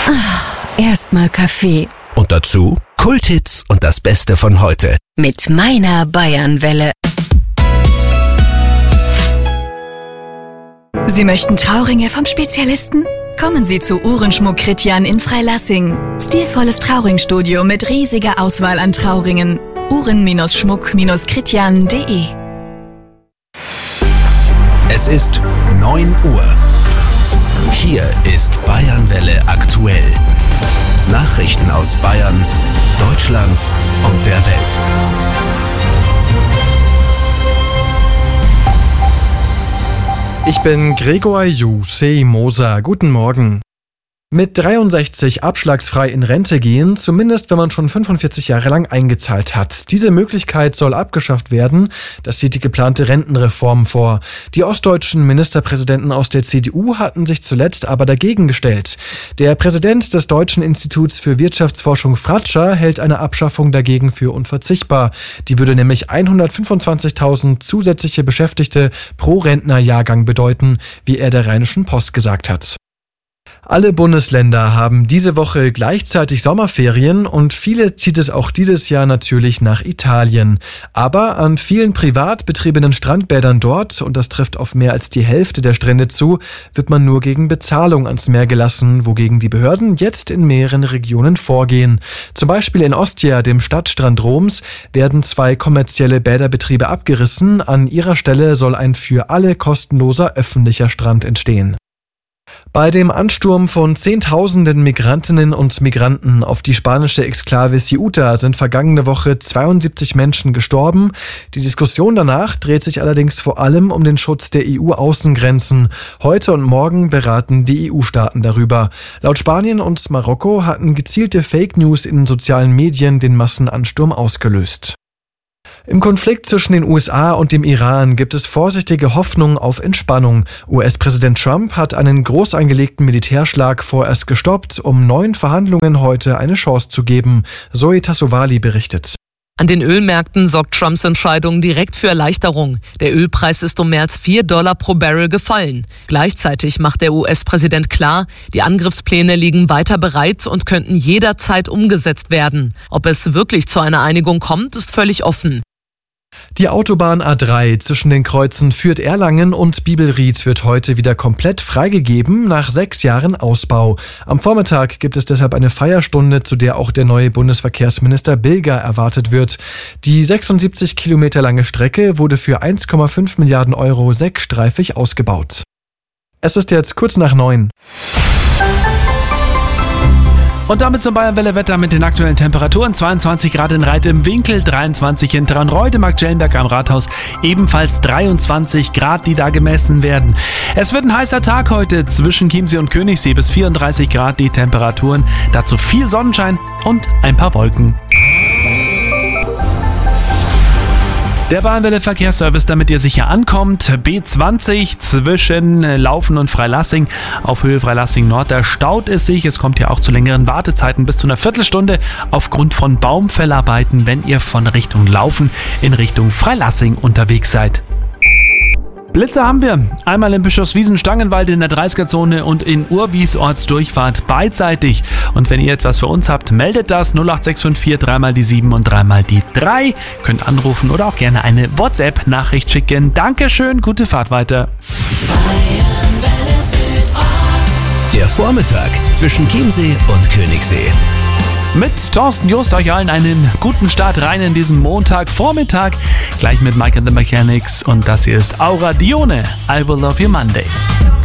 Erstmal Kaffee. Und dazu Kulthits und das Beste von heute. Mit meiner Bayernwelle. Sie möchten Trauringe vom Spezialisten? Kommen Sie zu Uhrenschmuck Kritjan in Freilassing. Stilvolles Trauringstudio mit riesiger Auswahl an Trauringen. Uhren-Schmuck-Kritjan.de. Es ist 9 Uhr. Hier ist Bayernwelle aktuell. Nachrichten aus Bayern, Deutschland und der Welt. Ich bin Gregor Moser. Guten Morgen. Mit 63 abschlagsfrei in Rente gehen, zumindest wenn man schon 45 Jahre lang eingezahlt hat. Diese Möglichkeit soll abgeschafft werden. Das sieht die geplante Rentenreform vor. Die ostdeutschen Ministerpräsidenten aus der CDU hatten sich zuletzt aber dagegen gestellt. Der Präsident des Deutschen Instituts für Wirtschaftsforschung Fratscher hält eine Abschaffung dagegen für unverzichtbar. Die würde nämlich 125.000 zusätzliche Beschäftigte pro Rentnerjahrgang bedeuten, wie er der Rheinischen Post gesagt hat. Alle Bundesländer haben diese Woche gleichzeitig Sommerferien und viele zieht es auch dieses Jahr natürlich nach Italien. Aber an vielen privat betriebenen Strandbädern dort, und das trifft auf mehr als die Hälfte der Strände zu, wird man nur gegen Bezahlung ans Meer gelassen, wogegen die Behörden jetzt in mehreren Regionen vorgehen. Zum Beispiel in Ostia, dem Stadtstrand Roms, werden 2 kommerzielle Bäderbetriebe abgerissen. An ihrer Stelle soll ein für alle kostenloser öffentlicher Strand entstehen. Bei dem Ansturm von Zehntausenden Migrantinnen und Migranten auf die spanische Exklave Ceuta sind vergangene Woche 72 Menschen gestorben. Die Diskussion danach dreht sich allerdings vor allem um den Schutz der EU-Außengrenzen. Heute und morgen beraten die EU-Staaten darüber. Laut Spanien und Marokko hatten gezielte Fake News in den sozialen Medien den Massenansturm ausgelöst. Im Konflikt zwischen den USA und dem Iran gibt es vorsichtige Hoffnung auf Entspannung. US-Präsident Trump hat einen groß angelegten Militärschlag vorerst gestoppt, um neuen Verhandlungen heute eine Chance zu geben. Zoe Tassovali berichtet. An den Ölmärkten sorgt Trumps Entscheidung direkt für Erleichterung. Der Ölpreis ist um mehr als $4 pro Barrel gefallen. Gleichzeitig macht der US-Präsident klar, die Angriffspläne liegen weiter bereit und könnten jederzeit umgesetzt werden. Ob es wirklich zu einer Einigung kommt, ist völlig offen. Die Autobahn A3 zwischen den Kreuzen Fürth-Erlangen und Bibelried wird heute wieder komplett freigegeben nach 6 Jahren Ausbau. Am Vormittag gibt es deshalb eine Feierstunde, zu der auch der neue Bundesverkehrsminister Bilger erwartet wird. Die 76 Kilometer lange Strecke wurde für 1,5 Milliarden Euro sechsstreifig ausgebaut. Es ist jetzt kurz nach 9. Und damit zum Bayernwelle-Wetter mit den aktuellen Temperaturen. 22 Grad in Reit im Winkel, 23 in Traunreuth, Marktschellenberg am Rathaus, ebenfalls 23 Grad, die da gemessen werden. Es wird ein heißer Tag heute zwischen Chiemsee und Königssee, bis 34 Grad die Temperaturen. Dazu viel Sonnenschein und ein paar Wolken. Der Bayernwelle-Verkehrsservice, damit ihr sicher ankommt. B20 zwischen Laufen und Freilassing auf Höhe Freilassing Nord. Da staut es sich. Es kommt ja auch zu längeren Wartezeiten bis zu einer Viertelstunde aufgrund von Baumfellarbeiten, wenn ihr von Richtung Laufen in Richtung Freilassing unterwegs seid. Blitze haben wir. Einmal in Bischofswiesen-Stangenwald in der 30er-Zone und in Urwies-Ortsdurchfahrt beidseitig. Und wenn ihr etwas für uns habt, meldet das 08654 3 die 7 und 3 die 3. Könnt anrufen oder auch gerne eine WhatsApp-Nachricht schicken. Dankeschön, gute Fahrt weiter. Der Vormittag zwischen Chiemsee und Königssee. Mit Thorsten Jost euch allen einen guten Start rein in diesen Montagvormittag. Gleich mit Mike and the Mechanics und das hier ist Aura Dione, I Will Love You Monday.